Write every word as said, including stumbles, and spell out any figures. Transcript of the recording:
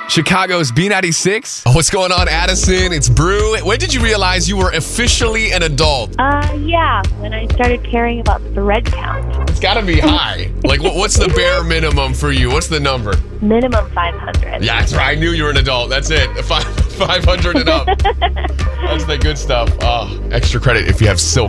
Chicago's B ninety-six. Oh, what's going on, Addison? It's Brew. When did you realize you were officially an adult? Uh, yeah, when I started caring about thread count. It's got to be high. Like, what, what's the bare minimum for you? What's the number? Minimum five hundred. Yeah, that's right. I knew you were an adult. That's it. Five, 500 and up. That's the good stuff. Oh, extra credit if you have silk.